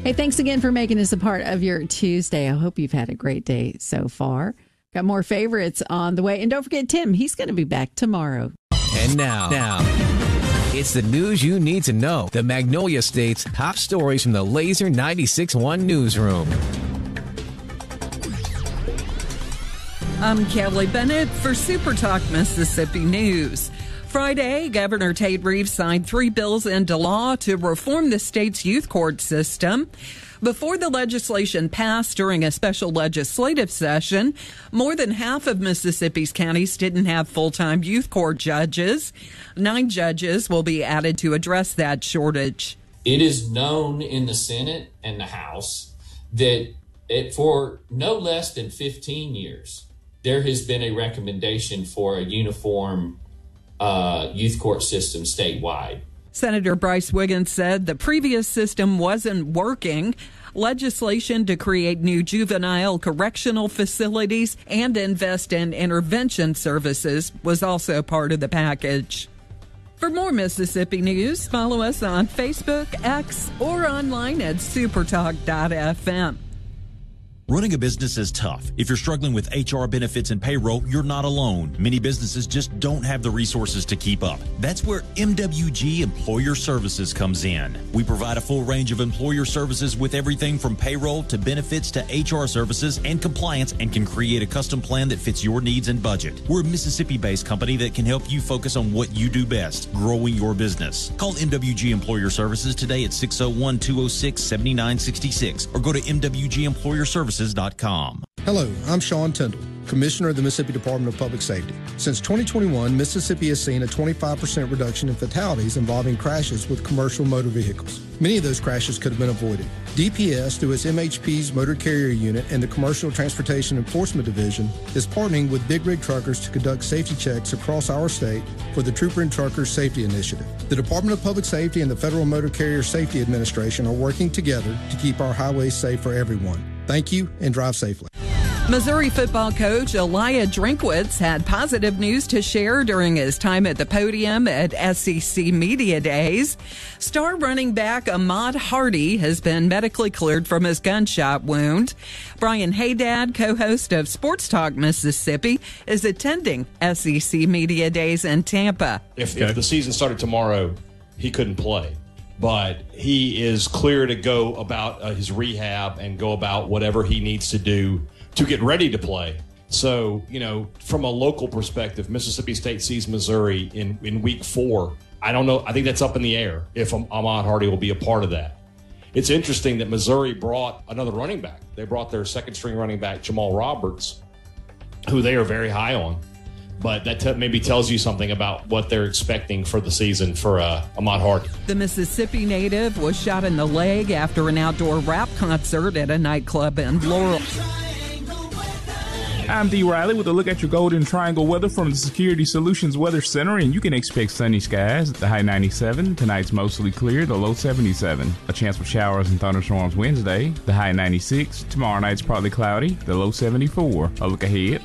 Hey, thanks again for making us a part of your Tuesday. I hope you've had a great day so far. Got more favorites on the way. And don't forget Tim. He's going to be back tomorrow. And now, it's the news you need to know. The Magnolia State's top stories from the Laser 96.1 newsroom. I'm Kelly Bennett for Super Talk Mississippi News. Friday, Governor Tate Reeves signed 3 bills into law to reform the state's youth court system. Before the legislation passed during a special legislative session, more than half of Mississippi's counties didn't have full-time youth court judges. 9 judges will be added to address that shortage. It is known in the Senate and the House that for no less than 15 years, there has been a recommendation for a uniform youth court system statewide. Senator Bryce Wiggins said the previous system wasn't working. Legislation to create new juvenile correctional facilities and invest in intervention services was also part of the package. For more Mississippi news, follow us on Facebook, X, or online at supertalk.fm. Running a business is tough. If you're struggling with HR, benefits, and payroll, you're not alone. Many businesses just don't have the resources to keep up. That's where MWG Employer Services comes in. We provide a full range of employer services with everything from payroll to benefits to HR services and compliance, and can create a custom plan that fits your needs and budget. We're a Mississippi-based company that can help you focus on what you do best, growing your business. Call MWG Employer Services today at 601-206-7966 or go to MWGEmployerServices.com. Hello, I'm Sean Tyndall, Commissioner of the Mississippi Department of Public Safety. Since 2021, Mississippi has seen a 25% reduction in fatalities involving crashes with commercial motor vehicles. Many of those crashes could have been avoided. DPS, through its MHP's Motor Carrier Unit and the Commercial Transportation Enforcement Division, is partnering with Big Rig Truckers to conduct safety checks across our state for the Trooper and Truckers Safety Initiative. The Department of Public Safety and the Federal Motor Carrier Safety Administration are working together to keep our highways safe for everyone. Thank you, and drive safely. Missouri football coach Elia Drinkwitz had positive news to share during his time at the podium at SEC Media Days. Star running back Ahmad Hardy has been medically cleared from his gunshot wound. Brian Haydad, co-host of Sports Talk Mississippi, is attending SEC Media Days in Tampa. If the season started tomorrow, he couldn't play. But he is clear to go about his rehab and go about whatever he needs to do to get ready to play. So, from a local perspective, Mississippi State sees Missouri in week 4. I don't know. I think that's up in the air if Ahmad Hardy will be a part of that. It's interesting that Missouri brought another running back. They brought their second-string running back, Jamal Roberts, who they are very high on. But that maybe tells you something about what they're expecting for the season for Ahmad Hardy. The Mississippi native was shot in the leg after an outdoor rap concert at a nightclub in Laurel. I'm D. Riley with a look at your Golden Triangle weather from the Security Solutions Weather Center, and you can expect sunny skies at the high 97. Tonight's mostly clear, the low 77. A chance for showers and thunderstorms Wednesday, the high 96. Tomorrow night's partly cloudy, the low 74. A look ahead.